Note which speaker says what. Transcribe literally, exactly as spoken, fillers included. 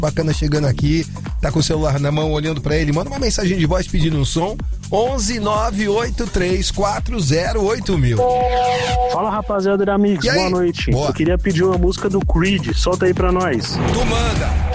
Speaker 1: bacana chegando aqui, tá com o celular na mão olhando pra ele, manda uma mensagem de voz pedindo um som, onze nove oito três quatro zero oito mil.
Speaker 2: Fala, rapaziada da Mix, boa noite. Boa. Eu queria pedir uma música do Creed, solta aí pra nós.
Speaker 1: Tu manda.